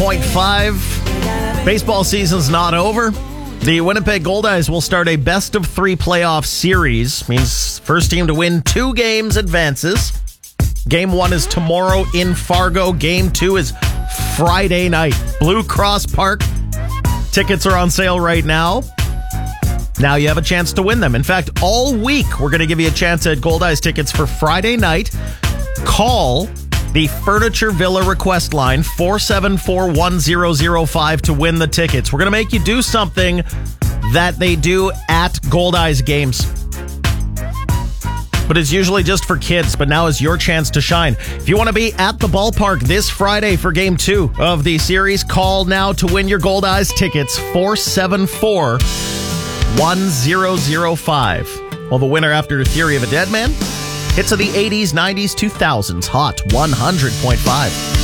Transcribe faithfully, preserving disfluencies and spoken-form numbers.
point five. Baseball season's not over. The Winnipeg Goldeyes will start a best-of-three playoff series. Means first team to win two games advances. Game one is tomorrow in Fargo. Game two is Friday night. Blue Cross Park. Tickets are on sale right now. Now you have a chance to win them. In fact, all week we're going to give you a chance at Goldeyes tickets for Friday night. Call the Furniture Villa request line, four seven four, one zero zero five, to win the tickets. We're going to make you do something that they do at Goldeyes games. But it's usually just for kids, but now is your chance to shine. If you want to be at the ballpark this Friday for game two of the series, call now to win your Goldeyes tickets, four seven four, one zero zero five. Well, the winner after Theory of a Dead Man, hits of the eighties, nineties, two thousands, Hot one hundred point five.